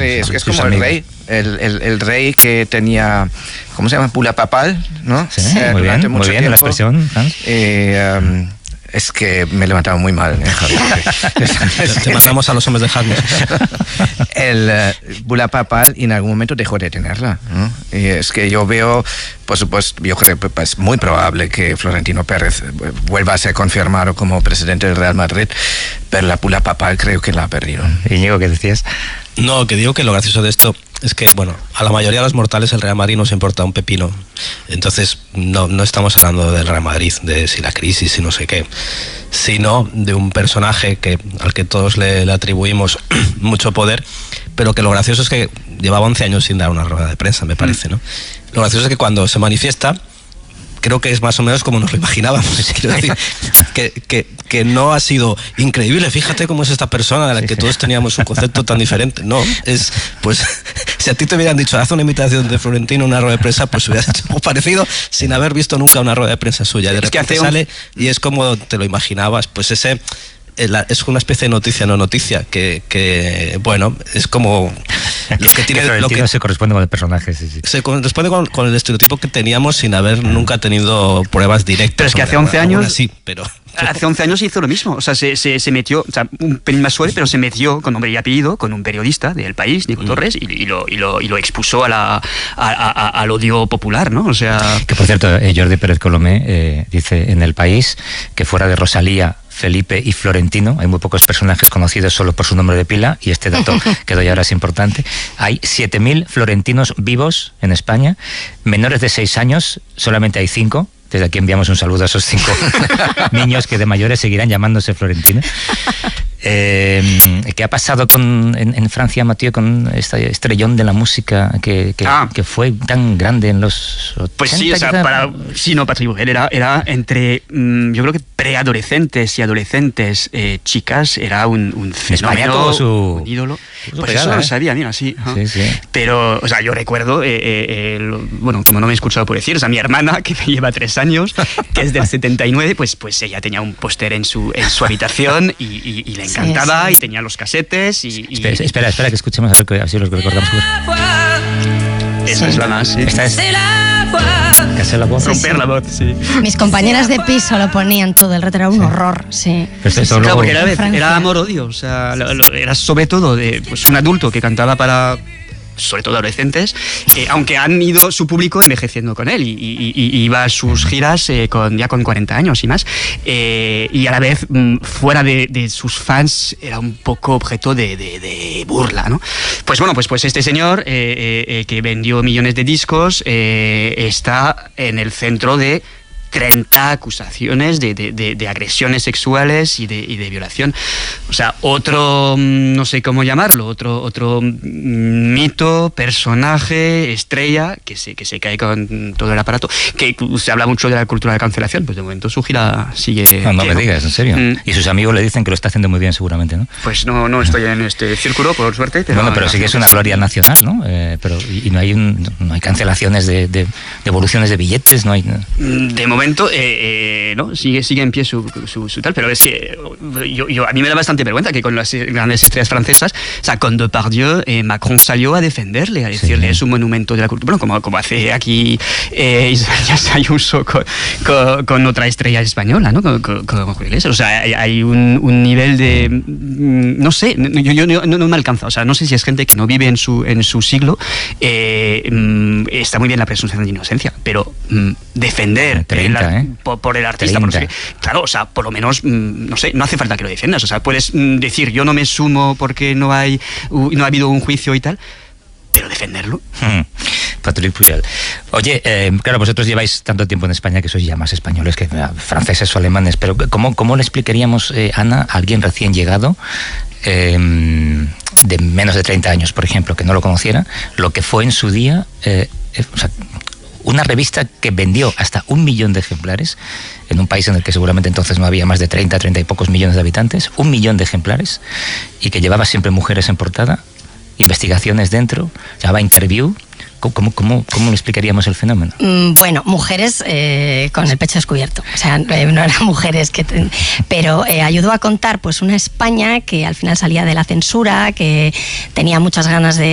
es como el rey, el rey que tenía, ¿cómo se llama? Bula papal, ¿no? Sí, muy bien la expresión, Hans. Es que me levantaba muy mal, Javier. Te mandamos a los hombres de Harnes. El bula papal en algún momento dejó de tenerla, ¿no? Y es que yo veo, por supuesto, yo creo que es muy probable que Florentino Pérez vuelva a ser confirmado como presidente del Real Madrid, pero la bula papal creo que la ha perdido. Íñigo, ¿qué decías? No, que digo que lo gracioso de esto es que, bueno, a la mayoría de los mortales el Real Madrid nos importa un pepino. Entonces, no estamos hablando del Real Madrid, de si la crisis y no sé qué, sino de un personaje al que todos le atribuimos mucho poder, pero que lo gracioso es que llevaba 11 años sin dar una rueda de prensa, me parece, ¿no? Lo gracioso es que cuando se manifiesta, creo que es más o menos como nos lo imaginábamos. Quiero decir, que no ha sido increíble. Fíjate cómo es esta persona de la que todos teníamos un concepto tan diferente. No, es, pues, si a ti te hubieran dicho, haz una imitación de Florentino, una rueda de prensa, pues hubieras hecho algo parecido sin haber visto nunca una rueda de prensa suya. De repente sale y es como te lo imaginabas. Pues es una especie de noticia no noticia que bueno, es como lo que tiene lo que se corresponde con el personaje, sí. Se corresponde con el estereotipo que teníamos sin haber nunca tenido pruebas directas. Pero es que hace 11 años sí, pero hace 11 años hizo lo mismo, o sea, se metió, o sea, un pelín más suave, pero se metió con nombre y apellido con un periodista del País, Nico Torres, y lo expuso al odio popular, ¿no? O sea, que por cierto, Jordi Pérez Colomé dice en El País que fuera de Rosalía, Felipe y Florentino, hay muy pocos personajes conocidos solo por su nombre de pila, y este dato que doy ahora es importante. Hay 7.000 florentinos vivos en España, menores de 6 años, solamente hay 5. Desde aquí enviamos un saludo a esos 5 niños que de mayores seguirán llamándose Florentino. ¿Qué ha pasado en Francia, Mathieu, con este estrellón de la música que fue tan grande en los 80? Pues sí, o sea, Patrick Bruel era entre, yo creo que preadolescentes y adolescentes, chicas, era un fenómeno, un ídolo. Pues eso no lo sabía, mira, sí. Sí. Pero, o sea, yo recuerdo, bueno, como no me he escuchado por decir, o sea, mi hermana, que me lleva 3 años, que es del 79, pues ella tenía un póster en su habitación y le encantaba, y tenía los casetes Espera, que escuchemos a ver si los recordamos. Esa es la más, sí. Esta es... ¿Qué hace la voz? Romper la voz, sí. Mis compañeras de piso lo ponían todo el rato, era un horror, sí. Claro, porque era amor-odio, o sea, era sobre todo de un adulto que cantaba para, sobre todo adolescentes, aunque han ido su público envejeciendo con él y iba a sus giras ya con 40 años y más, y a la vez fuera de sus fans era un poco objeto de burla, ¿no? Pues bueno, pues este señor que vendió millones de discos está en el centro de 30 acusaciones de agresiones sexuales y de violación. O sea, otro, no sé cómo llamarlo, otro mito, personaje, estrella, que se cae con todo el aparato. Que se habla mucho de la cultura de cancelación, pues de momento su gira sigue... No me digas, en serio. Y sus amigos le dicen que lo está haciendo muy bien seguramente, ¿no? Pues no estoy en este círculo, por suerte. Pero bueno, pero sí que es una gloria nacional, ¿no? Pero no hay cancelaciones de devoluciones de billetes, no hay... De momento, no, sigue en pie su tal, pero es que a mí me da bastante vergüenza que con las grandes estrellas francesas, o sea, con Depardieu, Macron salió a defenderle, a decirle es un monumento de la cultura, bueno, como hace aquí Isabel Ayuso con otra estrella española, ¿no? Con Julio Iglesias. O sea, hay un nivel de, no sé, yo no me alcanza, o sea, no sé si es gente que no vive en su siglo, está muy bien la presunción de inocencia, pero defender 30, por el artista, claro, o sea, por lo menos, no sé, no hace falta que lo defiendas, o sea, puedes decir yo no me sumo porque no ha habido un juicio y tal, pero defenderlo. Patrick Bruel. Oye, claro, vosotros lleváis tanto tiempo en España que sois ya más españoles que franceses o alemanes, pero ¿cómo le explicaríamos, Ana, a alguien recién llegado, de menos de 30 años, por ejemplo, que no lo conociera, lo que fue en su día, o sea, una revista que vendió hasta 1 millón de ejemplares en un país en el que seguramente entonces no había más de 30 y pocos millones de habitantes, 1 millón de ejemplares, y que llevaba siempre mujeres en portada, investigaciones dentro, llamaba Interview? ¿Cómo le explicaríamos el fenómeno? Bueno, mujeres con el pecho descubierto, o sea, no eran mujeres pero ayudó a contar pues una España que al final salía de la censura, que tenía muchas ganas de